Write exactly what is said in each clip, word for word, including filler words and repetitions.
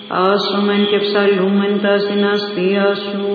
άσομεν και ψαλούμεν τας δυναστείας σου.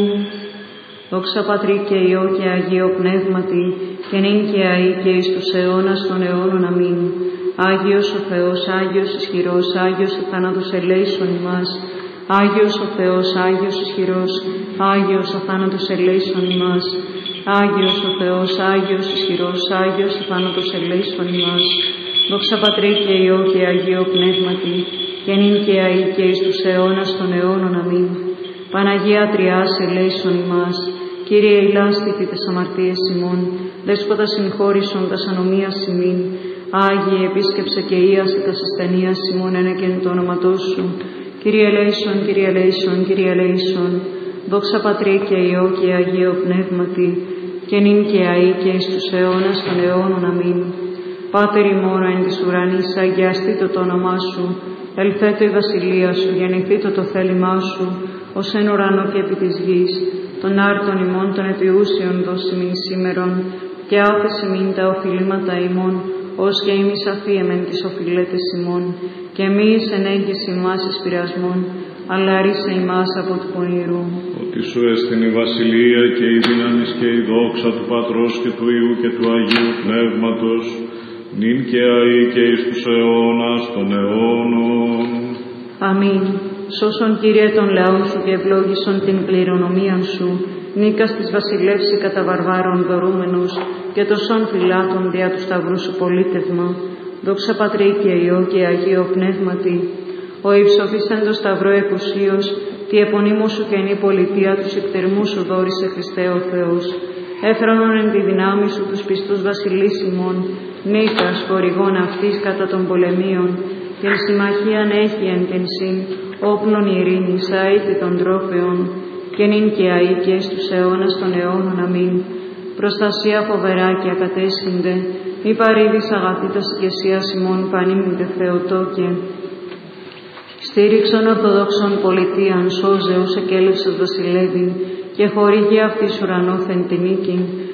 Δόξα Πατρί και Υιό και Αγίο Πνεύματι, και νυν και αεί και εις τους αιώνας των αιώνων. Αμήν. Άγιος ο Θεός, Άγιος ισχυρός, Άγιος ο θάνατος ελέησον ημάς. Άγιος ο Θεός, Άγιος ισχυρός, Άγιος ο θάνατος ελέησον ημάς. Άγιος ο Θεός, Άγιος ισχυρός, Άγιος ο θάνατος ελέησον ημάς. Δόξα Πατρί και Υιό και Αγίο Πνεύματι, και νυν και αεί και εις τους αιώνας των αιώνων. Αμήν. Παναγία Τριάς ελέησον ημάς. Κύριε ηλάστητη τες αμαρτίες ημών, Δέσποτα συγχώρησον τας ανομίας ημίν. Άγιε επίσκεψε και ίασε τας ασθενείας ημών ένεκεν το όνοματό σου. Κύριε ελέησον, Κύριε ελέησον, Κύριε ελέησον. Δόξα Πατρί και Υιό και Αγίο Πνεύματι, και νυν και αεί και εις τους αιώνας των αιώνων. Αμήν. Πάτερ ημών εν της ουρανής, αγιαστήτω το όνομά σου. Ελθέτω η βασιλεία σου, γεννηθήτω το θέλημά σου, ως εν ουρανό και επί της γης. Των άρτων ημών των επιούσιων δώσει μην σήμερον, και άφεση μην τα οφειλήματα ημών, ως και ημείς αφίεμεν τις οφειλέτες ημών, και μη εις ενέγγιση ημάς εις πειρασμών, αλλά ρίσε ημάς από του πονηρού. Ότι σου έστειν η βασιλεία και η δύναμις και η δόξα του Πατρός και του Υιού και του Αγίου Πνεύματος, νυν και αεί και εις τους αιώνας των αιώνων. Αμήν. Σώσον, Κύριε, των λαών σου και ευλόγησον την κληρονομίαν σου, νίκας της βασιλεύση κατά βαρβάρων δωρούμενους, και τοσών φυλάτων δια του σταυρού σου πολίτευμα. Δόξα Πατρί και Υιό και Αγίο Πνεύματι, ο υψωθήσεν το σταυρό εκουσίως, τη επωνύμω σου καινή πολιτεία τους εκτερμού σου δόρισε Χριστέ ο Θεός. Έφρανον εν τη δυνάμει σου τους πιστούς βασιλείς ημών, νίκας χορηγών αυτής κατά των πολεμίων, την συμμαχίαν έχει εν την συν, όπνων ειρήνης, αήτη των τρόπεων, και νυν και αεί και εις τους αιώνας των αιώνων. Αμήν. Προστασία φοβερά και ακατέσχυνται, μη παρήδης αγαθήτας ηγεσίας ημών πανήμητε Θεοτόκε. Στήριξον ορθοδόξων πολιτείαν, σώζεους εκέλευσας βασιλεύειν, και χορήγει αυτής ουρανόθεν τη νίκη.